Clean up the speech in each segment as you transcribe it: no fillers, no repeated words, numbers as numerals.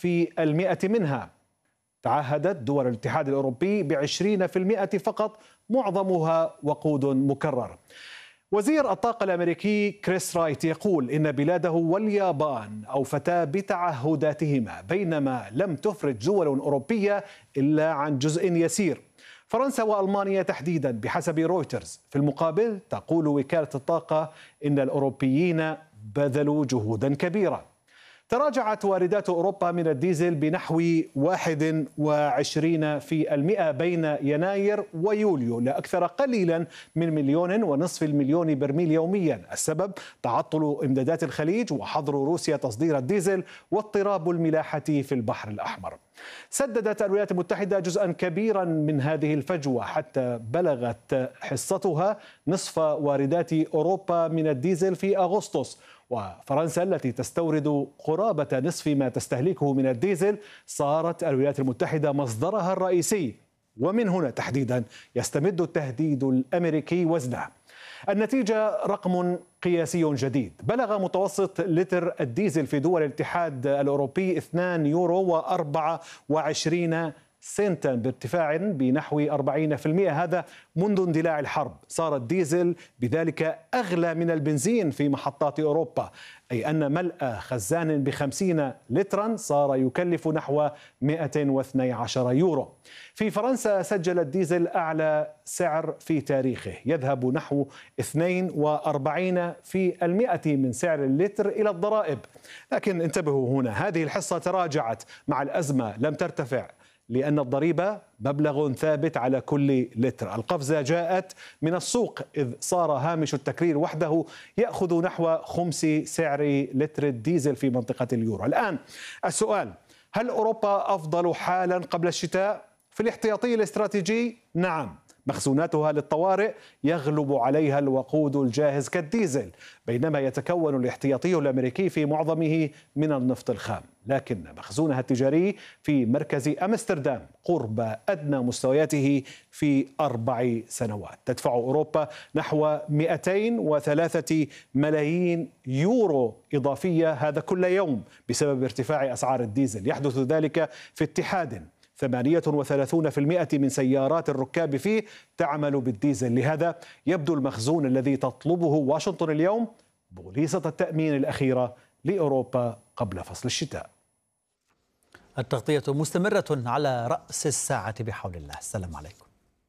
منها. تعهدت دول الاتحاد الأوروبي ب20% فقط، معظمها وقود مكرر. وزير الطاقة الأمريكي كريس رايت يقول إن بلاده واليابان أوفتا بتعهداتهما، بينما لم تفرج دول أوروبية إلا عن جزء يسير. فرنسا وألمانيا تحديدا بحسب رويترز. في المقابل تقول وكالة الطاقة إن الأوروبيين بذلوا جهودا كبيرة. تراجعت واردات أوروبا من الديزل بنحو 21% بين يناير ويوليو، لأكثر قليلا من 1.5 مليون برميل يوميا. السبب تعطل إمدادات الخليج وحظر روسيا تصدير الديزل واضطراب الملاحة في البحر الأحمر. سددت الولايات المتحدة جزءا كبيرا من هذه الفجوة حتى بلغت حصتها نصف واردات أوروبا من الديزل في أغسطس. وفرنسا التي تستورد قرابة نصف ما تستهلكه من الديزل صارت الولايات المتحدة مصدرها الرئيسي، ومن هنا تحديدا يستمد التهديد الأمريكي وزنه. النتيجة رقم قياسي جديد. بلغ متوسط لتر الديزل في دول الاتحاد الأوروبي 2 يورو و24 سنتا، بارتفاع بنحو 40%. هذا منذ اندلاع الحرب. صار الديزل بذلك أغلى من البنزين في محطات أوروبا، أي أن ملء خزان ب50 لترا صار يكلف نحو 112 يورو. في فرنسا سجل الديزل أعلى سعر في تاريخه، يذهب نحو 42% من سعر اللتر إلى الضرائب. لكن انتبهوا هنا، هذه الحصة تراجعت مع الأزمة، لم ترتفع لأن الضريبة مبلغ ثابت على كل لتر. القفزة جاءت من السوق، إذ صار هامش التكرير وحده يأخذ نحو خمس سعر لتر الديزل في منطقة اليورو. الآن السؤال: هل أوروبا أفضل حالا قبل الشتاء؟ في الاحتياطي الاستراتيجي نعم، مخزوناتها للطوارئ يغلب عليها الوقود الجاهز كالديزل، بينما يتكون الاحتياطي الأمريكي في معظمه من النفط الخام. لكن مخزونها التجاري في مركز أمستردام قرب أدنى مستوياته في 4 سنوات. تدفع أوروبا نحو 203 ملايين يورو إضافية هذا كل يوم بسبب ارتفاع أسعار الديزل. يحدث ذلك في اتحاد 38% من سيارات الركاب فيه تعمل بالديزل. لهذا يبدو المخزون الذي تطلبه واشنطن اليوم بوليصة التأمين الأخيرة لأوروبا قبل فصل الشتاء. التغطية مستمرة على رأس الساعة بحول الله. السلام عليكم.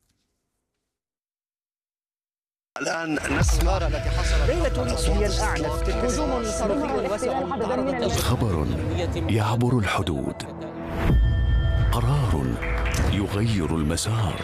الآن نسمع التي حصلت ليلة هي الأعنف، هجوم صاروخي واسع، خبر يعبر الحدود، قرار يغير المسار،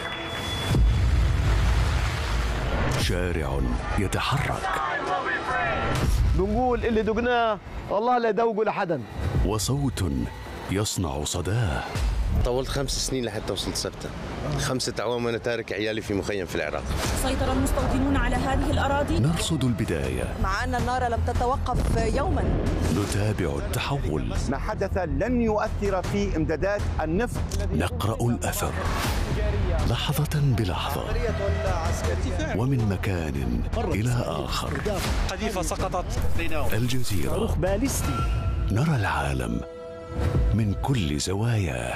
شارع يتحرك، بنقول اللي دقناه والله لا يدوقوا لحدا، وصوت يصنع صداه. طولت 5 سنين لحتى وصلت سبتة، 5 أعوام وأنا تارك عيالي في مخيم في العراق. سيطر المستوطنون على هذه الأراضي. نرصد البداية، مع أن النار لم تتوقف يوما. نتابع التحول. ما حدث لن يؤثر في إمدادات النفط. نقرأ الأثر لحظة بلحظة، ومن مكان إلى آخر. قذيفة سقطت. الجزيرة، صاروخ باليستي. نرى العالم من كل زواياه.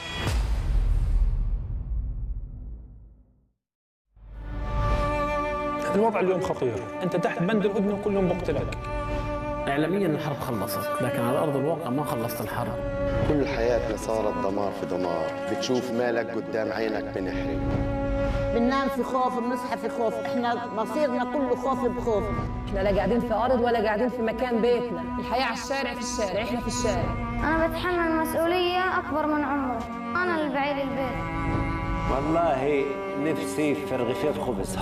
الوضع اليوم خطير، أنت تحت بند الهدنة وكل يوم بقتلك. إعلاميا الحرب خلصت، لكن على أرض الواقع ما خلصت الحرب. كل حياتنا صارت دمار في دمار، بتشوف مالك قدام عينك بنحرق. بننام في خوف، بنصحى في خوف، احنا مصيرنا كله خوف بخوف. احنا لا قاعدين في أرض ولا قاعدين في مكان بيتنا، الحياة على الشارع، في الشارع، احنا في الشارع. أنا بتحمل مسؤولية أكبر من عمري، أنا اللي بعيد البيت. والله نفسي في رغيفين خبز.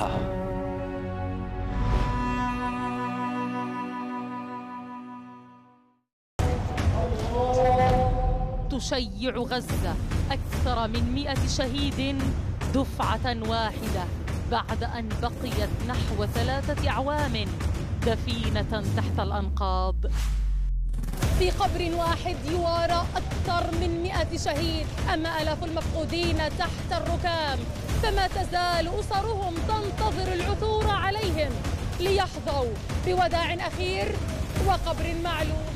تشيع غزة أكثر من 100 شهيد دفعة واحدة بعد أن بقيت نحو 3 أعوام دفينة تحت الأنقاض. في قبر واحد يوارى أكثر من 100 شهيد، أما آلاف المفقودين تحت الركام، فما تزال أسرهم تنتظر العثور عليهم ليحظوا بوداع أخير وقبر معلوم.